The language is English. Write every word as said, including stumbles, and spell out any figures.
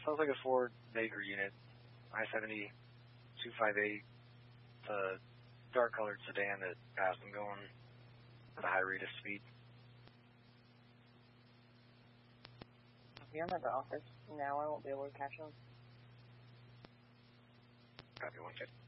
sounds like a Ford Baker unit. I seventy two five eight, the dark colored sedan that passed him going at a high rate of speed. If you're at the office now, I won't be able to catch him. Copy one fifty.